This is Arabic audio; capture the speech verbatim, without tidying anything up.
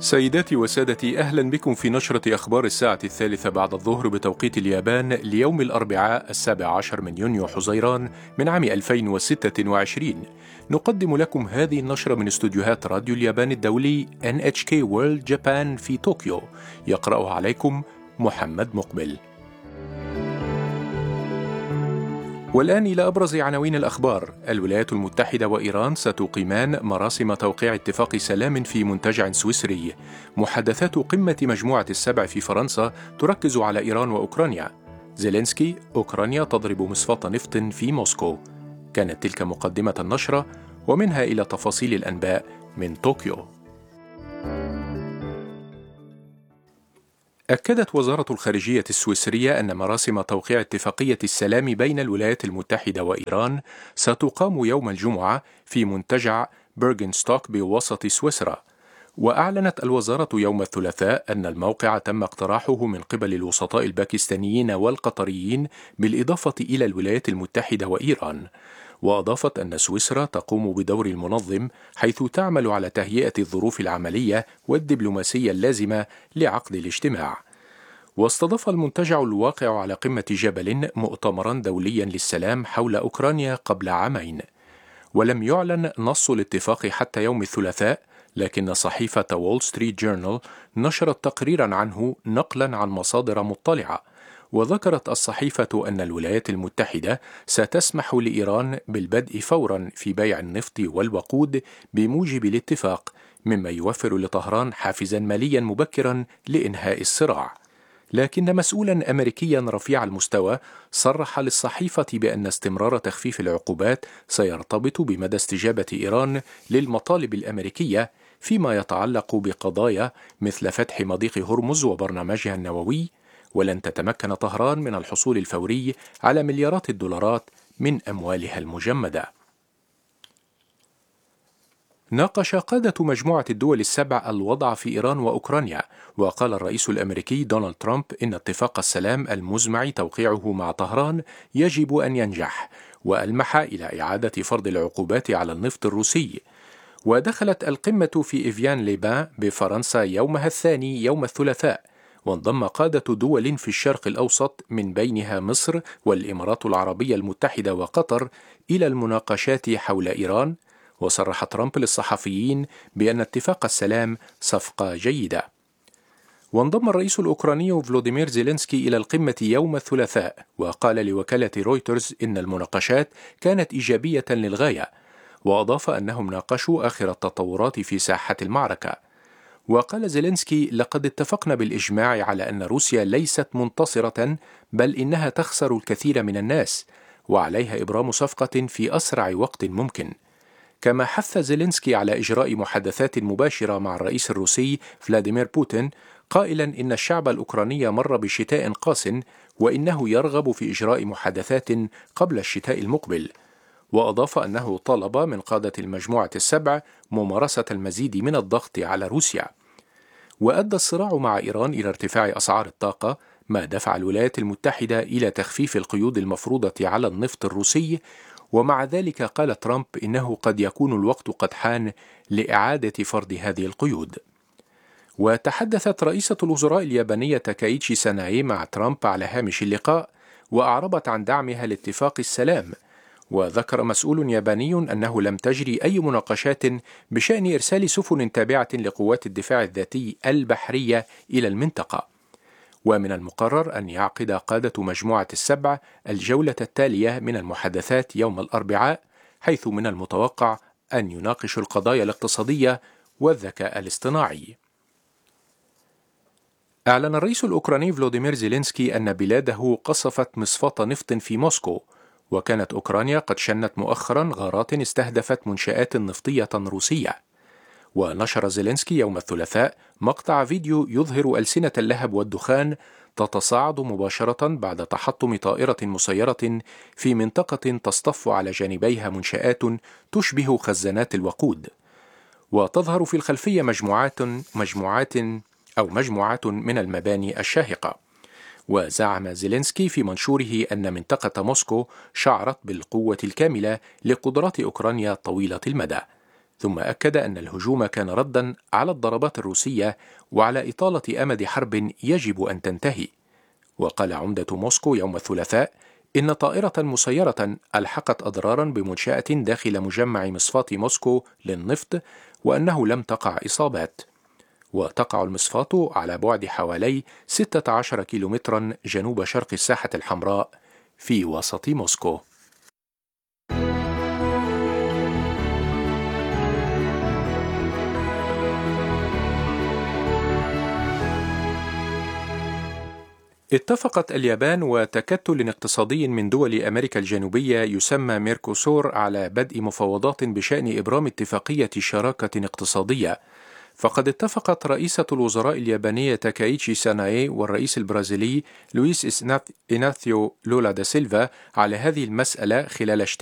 سيداتي وسادتي، أهلا بكم في نشرة أخبار الساعة الثالثة بعد الظهر بتوقيت اليابان ليوم الأربعاء السابع عشر من يونيو حزيران من عام ألفين وستة وعشرين. نقدم لكم هذه النشرة من استوديوهات راديو اليابان الدولي إن إتش كي World Japan في طوكيو. يقرأها عليكم محمد مقبل. والآن إلى أبرز عناوين الأخبار. الولايات المتحدة وإيران ستقيمان مراسم توقيع اتفاق سلام في منتجع سويسري. محادثات قمة مجموعة السبع في فرنسا تركز على إيران وأوكرانيا. زيلينسكي: أوكرانيا تضرب مصفاة نفط في موسكو. كانت تلك مقدمة النشرة، ومنها إلى تفاصيل الأنباء من طوكيو. أكدت وزارة الخارجية السويسرية أن مراسم توقيع اتفاقية السلام بين الولايات المتحدة وإيران ستقام يوم الجمعة في منتجع بيرغنستوك بوسط سويسرا. وأعلنت الوزارة يوم الثلاثاء أن الموقع تم اقتراحه من قبل الوسطاء الباكستانيين والقطريين بالإضافة إلى الولايات المتحدة وإيران. وأضافت أن سويسرا تقوم بدور المنظم، حيث تعمل على تهيئة الظروف العملية والدبلوماسية اللازمة لعقد الاجتماع. واستضاف المنتجع الواقع على قمة جبل مؤتمرا دوليا للسلام حول أوكرانيا قبل عامين. ولم يعلن نص الاتفاق حتى يوم الثلاثاء، لكن صحيفة وول ستريت جورنال نشرت تقريرا عنه نقلا عن مصادر مطلعة. وذكرت الصحيفة أن الولايات المتحدة ستسمح لإيران بالبدء فورا في بيع النفط والوقود بموجب الاتفاق، مما يوفر لطهران حافزا ماليا مبكرا لإنهاء الصراع. لكن مسؤولا أمريكيا رفيع المستوى صرح للصحيفة بأن استمرار تخفيف العقوبات سيرتبط بمدى استجابة إيران للمطالب الأمريكية فيما يتعلق بقضايا مثل فتح مضيق هرمز وبرنامجها النووي. ولن تتمكن طهران من الحصول الفوري على مليارات الدولارات من أموالها المجمدة. ناقش قادة مجموعة الدول السبع الوضع في إيران وأوكرانيا. وقال الرئيس الأمريكي دونالد ترامب إن اتفاق السلام المزمع توقيعه مع طهران يجب أن ينجح، وألمح إلى إعادة فرض العقوبات على النفط الروسي. ودخلت القمة في إيفيان ليبان بفرنسا يومها الثاني يوم الثلاثاء، وانضم قادة دول في الشرق الأوسط من بينها مصر والإمارات العربية المتحدة وقطر إلى المناقشات حول إيران. وصرح ترامب للصحفيين بأن اتفاق السلام صفقة جيدة. وانضم الرئيس الأوكراني فلوديمير زيلينسكي إلى القمة يوم الثلاثاء، وقال لوكالة رويترز إن المناقشات كانت إيجابية للغاية. وأضاف أنهم ناقشوا آخر التطورات في ساحة المعركة. وقال زيلينسكي: لقد اتفقنا بالإجماع على أن روسيا ليست منتصرة، بل إنها تخسر الكثير من الناس، وعليها إبرام صفقة في أسرع وقت ممكن. كما حث زيلينسكي على إجراء محادثات مباشرة مع الرئيس الروسي فلاديمير بوتين، قائلا إن الشعب الأوكراني مر بشتاء قاس، وإنه يرغب في إجراء محادثات قبل الشتاء المقبل. وأضاف أنه طلب من قادة المجموعة السبع ممارسة المزيد من الضغط على روسيا. وأدى الصراع مع إيران إلى ارتفاع أسعار الطاقة، ما دفع الولايات المتحدة إلى تخفيف القيود المفروضة على النفط الروسي. ومع ذلك قال ترامب إنه قد يكون الوقت قد حان لإعادة فرض هذه القيود. وتحدثت رئيسة الوزراء اليابانية تاكايتشي ساناي مع ترامب على هامش اللقاء، وأعربت عن دعمها لاتفاق السلام. وذكر مسؤول ياباني أنه لم تجري أي مناقشات بشأن إرسال سفن تابعة لقوات الدفاع الذاتي البحرية إلى المنطقة. ومن المقرر أن يعقد قادة مجموعة السبع الجولة التالية من المحادثات يوم الأربعاء، حيث من المتوقع أن يناقشوا القضايا الاقتصادية والذكاء الاصطناعي. أعلن الرئيس الأوكراني فلوديمير زيلينسكي أن بلاده قصفت مصفاة نفط في موسكو. وكانت أوكرانيا قد شنت مؤخرا غارات استهدفت منشآت نفطية روسية. ونشر زيلينسكي يوم الثلاثاء مقطع فيديو يظهر ألسنة اللهب والدخان تتصاعد مباشرة بعد تحطم طائرة مسيرة في منطقة تصطف على جانبيها منشآت تشبه خزانات الوقود. وتظهر في الخلفية مجموعات مجموعات أو مجموعات من المباني الشاهقة. وزعم زيلينسكي في منشوره أن منطقة موسكو شعرت بالقوة الكاملة لقدرات أوكرانيا طويلة المدى. ثم أكد أن الهجوم كان ردًا على الضربات الروسية وعلى إطالة أمد حرب يجب أن تنتهي. وقال عمدة موسكو يوم الثلاثاء إن طائرة مسيرة ألحقت أضرارا بمنشأة داخل مجمع مصفاة موسكو للنفط، وأنه لم تقع إصابات. وتقع المصفاة على بعد حوالي ستة عشر كيلومترا جنوب شرق الساحة الحمراء في وسط موسكو. اتفقت اليابان وتكتل اقتصادي من دول أمريكا الجنوبية يسمى ميركوسور على بدء مفاوضات بشأن إبرام اتفاقية شراكة اقتصادية. فقد اتفقت رئيسة الوزراء اليابانية تاكايتشي ساناي والرئيس البرازيلي لويس إناثيو لولا دا سيلفا على هذه المسألة خلال